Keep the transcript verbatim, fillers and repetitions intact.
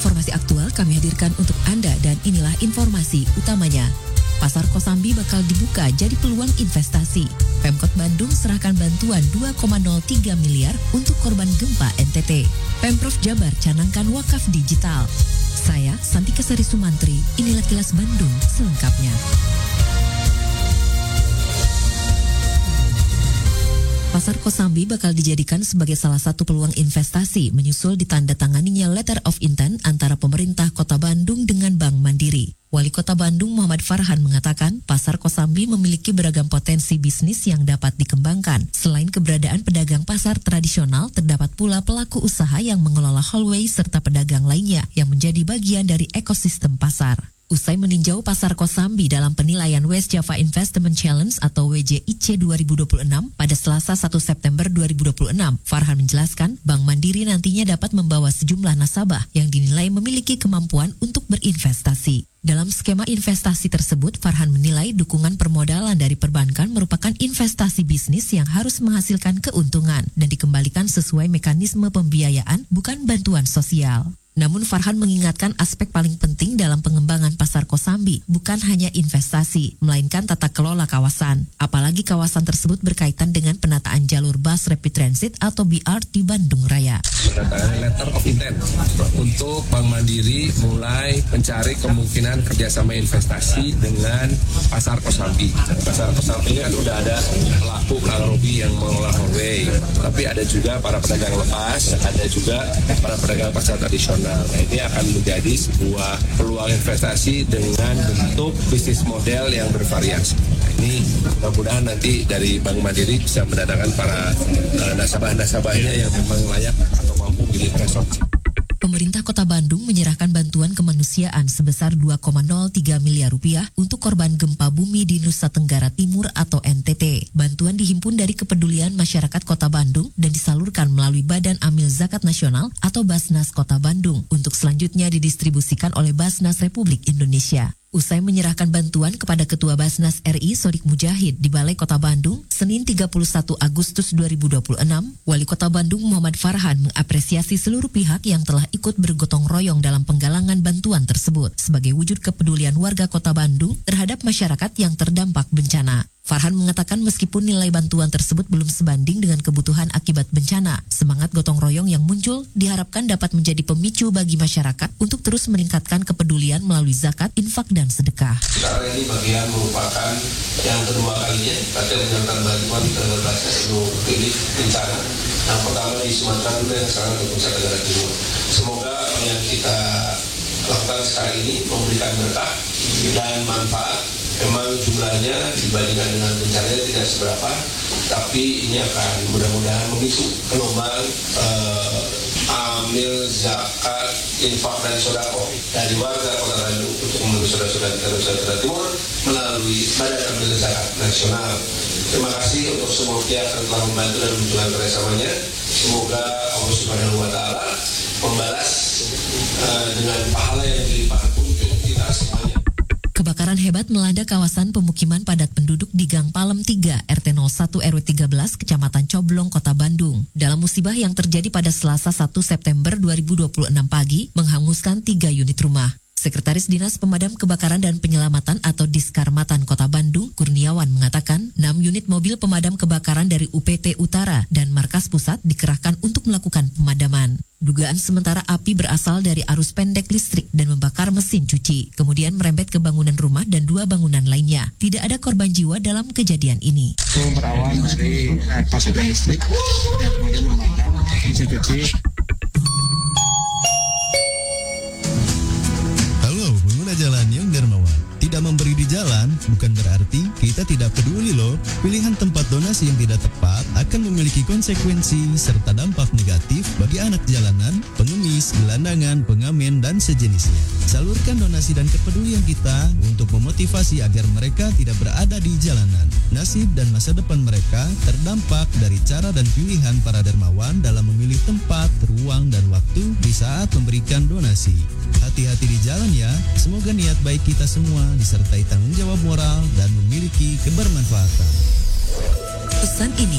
informasi aktual kami hadirkan untuk Anda dan inilah informasi utamanya. Pasar Kosambi bakal dibuka jadi peluang investasi. Pemkot Bandung serahkan bantuan dua koma nol tiga miliar untuk korban gempa N T T. Pemprov Jabar canangkan wakaf digital. Saya Santika Sari Sumantri, inilah Kilas Bandung selengkapnya. Pasar Kosambi bakal dijadikan sebagai salah satu peluang investasi menyusul ditandatanganinya Letter of Intent antara pemerintah Kota Bandung dengan Bank Mandiri. Wali Kota Bandung Muhammad Farhan mengatakan Pasar Kosambi memiliki beragam potensi bisnis yang dapat dikembangkan. Selain keberadaan pedagang pasar tradisional, terdapat pula pelaku usaha yang mengelola hallway serta pedagang lainnya yang menjadi bagian dari ekosistem pasar. Usai meninjau Pasar Kosambi dalam penilaian West Java Investment Challenge atau W J I C dua ribu dua puluh enam pada Selasa satu September dua ribu dua puluh enam, Farhan menjelaskan Bank Mandiri nantinya dapat membawa sejumlah nasabah yang dinilai memiliki kemampuan untuk berinvestasi. Dalam skema investasi tersebut, Farhan menilai dukungan permodalan dari perbankan merupakan investasi bisnis yang harus menghasilkan keuntungan dan dikembalikan sesuai mekanisme pembiayaan, bukan bantuan sosial. Namun Farhan mengingatkan aspek paling penting dalam pengembangan Pasar Kosambi bukan hanya investasi, melainkan tata kelola kawasan. Apalagi kawasan tersebut berkaitan dengan penataan jalur bus rapid transit atau B R T Bandung Raya. Pendataan letter of intent untuk Bank Mandiri mulai mencari kemungkinan kerjasama investasi dengan Pasar Kosambi. Pasar Kosambi ini kan udah ada pelaku Kalarobi yang mengelola hallway, tapi ada juga para pedagang lepas, ada juga para pedagang pasar tradisional. Nah, ini akan menjadi sebuah peluang investasi dengan bentuk bisnis model yang bervariasi. Ini mudah-mudahan nanti dari Bank Mandiri bisa mendatangkan para uh, nasabah-nasabahnya yang memang layak atau mampu berinvestasi. Pemerintah Kota Bandung menyerahkan bantuan kemanusiaan sebesar dua koma nol tiga miliar rupiah untuk korban gempa bumi di Nusa Tenggara Timur atau N T T. Bantuan dihimpun dari kepedulian masyarakat Kota Bandung dan disalurkan melalui Badan Amil Zakat Nasional atau Basnas Kota Bandung untuk selanjutnya didistribusikan oleh Basnas Republik Indonesia. Usai menyerahkan bantuan kepada Ketua Basnas R I Sodik Mujahid di Balai Kota Bandung, Senin tiga puluh satu Agustus dua ribu dua puluh enam, Wali Kota Bandung Muhammad Farhan mengapresiasi seluruh pihak yang telah ikut bergotong royong dalam penggalangan bantuan tersebut sebagai wujud kepedulian warga Kota Bandung terhadap masyarakat yang terdampak bencana. Farhan mengatakan meskipun nilai bantuan tersebut belum sebanding dengan kebutuhan akibat bencana, semangat gotong royong yang muncul diharapkan dapat menjadi pemicu bagi masyarakat untuk terus meningkatkan kepedulian melalui zakat, infak, dan sedekah. Karena ini bagian merupakan yang kedua kalinya kita menyalurkan bantuan ke berbagai seluruh klinik bencana. Yang pertama di Sumatera juga yang sekarang ke Nusa Tenggara Timur. Semoga yang kita lakukan sekarang ini memberikan berkah dan manfaat. Memang jumlahnya dibandingkan dengan bencananya tidak seberapa, tapi ini akan mudah-mudahan memicu gelombang uh, amil zakat, infak dan sodako dari warga Kota Bandung untuk membantu saudara-saudara kita Nusa Tenggara Timur melalui Badan Amil Zakat Nasional. Terima kasih untuk semua pihak yang telah membantu dan menunjukkan kerjasamanya. Semoga Allah Subhanahu Wa Taala membalas uh, dengan pahala yang dilimpahkan untuk kita semuanya. Kebakaran hebat melanda kawasan pemukiman padat penduduk di Gang Palem tiga, R T nol satu R W tiga belas, Kecamatan Coblong, Kota Bandung. Dalam musibah yang terjadi pada Selasa satu September dua ribu dua puluh enam pagi, menghanguskan tiga unit rumah. Sekretaris Dinas Pemadam Kebakaran dan Penyelamatan atau Diskarmatan Kota Bandung, Kurniawan mengatakan, enam unit mobil pemadam kebakaran dari U P T Utara dan Markas Pusat dikerahkan untuk melakukan pemadaman. Dugaan sementara api berasal dari arus pendek listrik dan membakar mesin cuci, kemudian merembet ke bangunan rumah dan dua bangunan lainnya. Tidak ada korban jiwa dalam kejadian ini. Itu berawal dari pasokan listrik, kemudian membakar mesin cuci. Jalan yang dermawan. Tidak memberi di jalan bukan berarti kita tidak peduli loh. Pilihan tempat donasi yang tidak tepat akan memiliki konsekuensi serta dampak negatif bagi anak jalanan, pengemis, gelandangan, pengamen, dan sejenisnya. Salurkan donasi dan kepedulian kita untuk memotivasi agar mereka tidak berada di jalanan. Nasib dan masa depan mereka terdampak dari cara dan pilihan para dermawan dalam memilih tempat, ruang, dan waktu di saat memberikan donasi. Hati-hati di jalan ya, semoga niat baik kita semua disertai tanggung jawab moral dan memiliki kebermanfaatan. Pesan ini